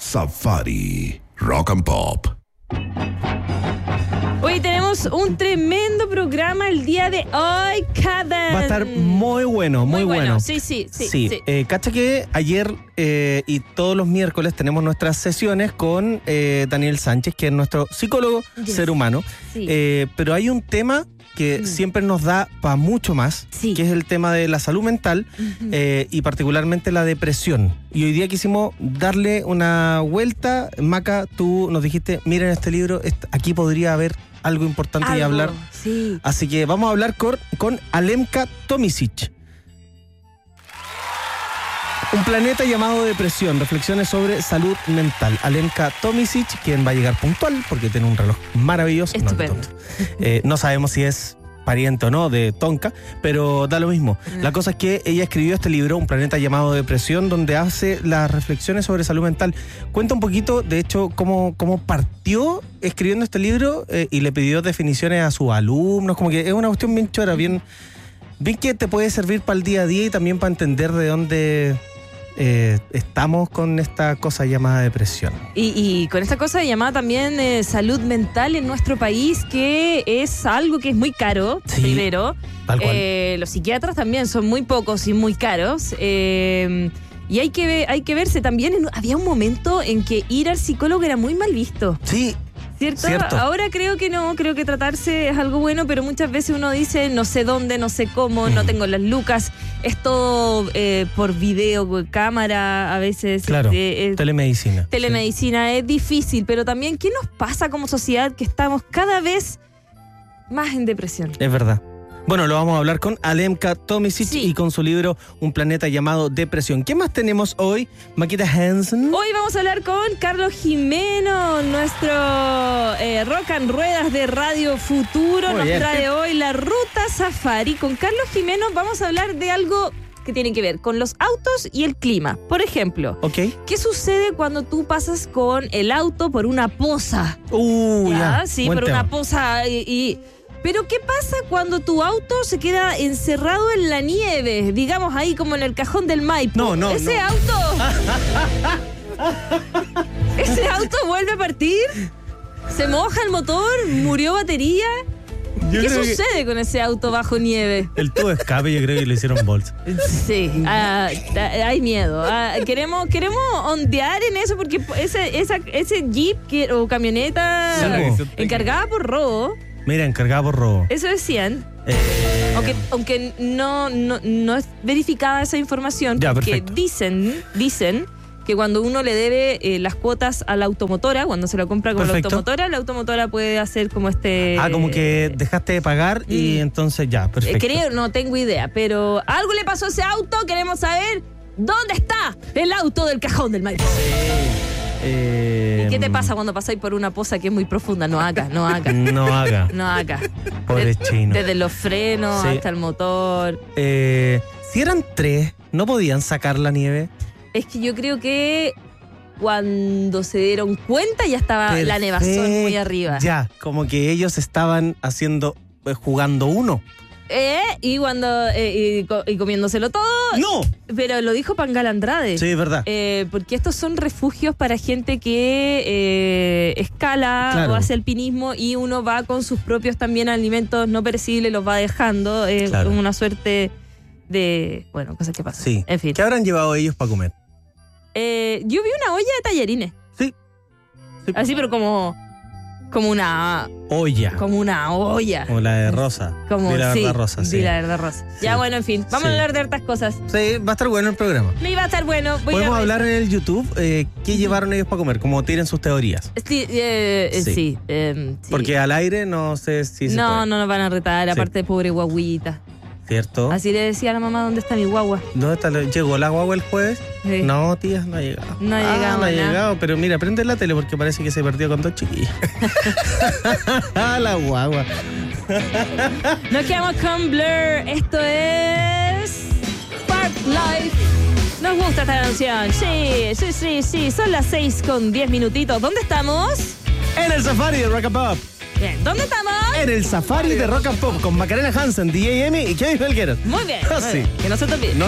Safari Rock and Pop. Hoy tenemos un tremendo programa el día de hoy, Kevin. Va a estar muy bueno, muy bueno. Sí. Cacha que ayer y todos los miércoles tenemos nuestras sesiones con Daniel Sánchez, que es nuestro psicólogo ser humano. Sí. Pero hay un tema que siempre nos da para mucho más, que es el tema de la salud mental y particularmente la depresión. Y hoy día quisimos darle una vuelta. Maca, tú nos dijiste, miren este libro, aquí podría haber algo importante y hablar. Sí. Así que vamos a hablar con Alemka Tomisic. Un planeta llamado depresión, reflexiones sobre salud mental. Alemka Tomisic, quien va a llegar puntual porque tiene un reloj maravilloso. Estupendo. No sabemos si es pariente o no de Tonka, pero da lo mismo. La cosa es que ella escribió este libro, Un planeta llamado depresión, donde hace las reflexiones sobre salud mental. Cuenta un poquito, de hecho, cómo partió escribiendo este libro y le pidió definiciones a sus alumnos, como que es una cuestión bien chora, bien que te puede servir para el día a día y también para entender de dónde estamos con esta cosa llamada depresión. Y con esta cosa llamada también salud mental en nuestro país, que es algo que es muy caro, primero. Tal cual. Los psiquiatras también son muy pocos y muy caros. Y hay que verse también. Había un momento en que ir al psicólogo era muy mal visto. Sí. ¿Cierto? Ahora creo que no, creo que tratarse es algo bueno, pero muchas veces uno dice no sé dónde, no sé cómo, no tengo las lucas, es todo por video, por cámara, a veces. Claro, telemedicina. Telemedicina es difícil, pero también ¿qué nos pasa como sociedad que estamos cada vez más en depresión? Es verdad. Bueno, lo vamos a hablar con Alemka Tomisic y con su libro Un planeta llamado depresión. ¿Qué más tenemos hoy, Maquita Hansen? Hoy vamos a hablar con Carlos Jimeno, nuestro rock and ruedas de Radio Futuro. Nos trae hoy la Ruta Safari. Con Carlos Jimeno vamos a hablar de algo que tiene que ver con los autos y el clima. Por ejemplo, ¿qué sucede cuando tú pasas con el auto por una poza? Sí, por una poza Pero ¿qué pasa cuando tu auto se queda encerrado en la nieve? Digamos ahí como en el cajón del Maipo. Ese auto vuelve a partir, se moja el motor, murió batería. ¿Qué sucede con ese auto bajo nieve? El tubo de escape yo creo que le hicieron bolsa. Sí, hay miedo. Queremos ondear en eso porque ese jeep o camioneta encargada por robo. Mira, encargada por robo. Eso decían. Aunque no es verificada esa información. Porque dicen que cuando uno le debe las cuotas a la automotora, cuando se lo compra con la automotora puede hacer como como que dejaste de pagar y entonces perfecto. Creo, no tengo idea, pero algo le pasó a ese auto. Queremos saber dónde está el auto del cajón del Maipo. ¿Y qué te pasa cuando pasáis por una poza que es muy profunda? No haga. Pobre chino. Desde los frenos hasta el motor. Si eran 3, ¿no podían sacar la nieve? Es que yo creo que cuando se dieron cuenta ya estaba la nevazón muy arriba. Ya, como que ellos estaban jugando uno. Y cuando y comiéndoselo todo. ¡No! Pero lo dijo Pangal Andrade. Sí, es verdad. Porque estos son refugios para gente que escala o hace alpinismo y uno va con sus propios también alimentos no perecibles, los va dejando. Una suerte de cosas que pasan. Sí. En fin. ¿Qué habrán llevado ellos para comer? Yo vi una olla de tallarines. Sí. Así, pero como una olla. Como una olla. Como la de Rosa. Como la verdad Rosa. Sí, la verdad Rosa. Sí. Ya, bueno, en fin. Vamos a hablar de hartas cosas. Sí, va a estar bueno el programa. Me iba a estar bueno. Podemos hablar en el YouTube qué llevaron ellos para comer, como tiren sus teorías. Sí. Porque al aire no sé si se puede. No nos van a retar, aparte de pobre guaguita. ¿Cierto? Así le decía a la mamá, ¿dónde está mi guagua? ¿Dónde está? ¿Llegó la guagua el jueves? Sí. No, tía, no ha llegado. No ha llegado, pero mira, prende la tele porque parece que se perdió con 2 chiquillas. La guagua. Nos quedamos con Blur. Esto es Park Life. Nos gusta esta canción. Sí. Son las 6:10. ¿Dónde estamos? En el Safari de Rock and Pop. Bien, ¿dónde estamos? En el Safari de Rock and Pop con Macarena Hansen, DJ Emi y Kevin Helgueros. Muy bien. Sí. Que no se te olvide. No